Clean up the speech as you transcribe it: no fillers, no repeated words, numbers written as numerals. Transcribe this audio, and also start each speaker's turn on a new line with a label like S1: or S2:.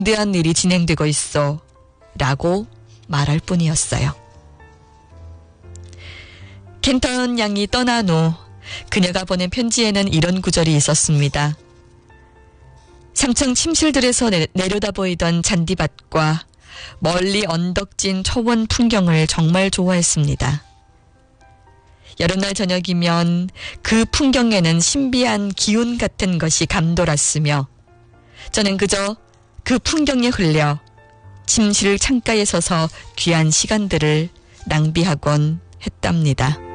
S1: 대한 일이 진행되고 있어 라고 말할 뿐이었어요. 켄턴 양이 떠난 후 그녀가 보낸 편지에는 이런 구절이 있었습니다. 3층 침실들에서 내려다 보이던 잔디밭과 멀리 언덕진 초원 풍경을 정말 좋아했습니다. 여름날 저녁이면 그 풍경에는 신비한 기운 같은 것이 감돌았으며 저는 그저 그 풍경에 흘려 침실 창가에 서서 귀한 시간들을 낭비하곤 했답니다.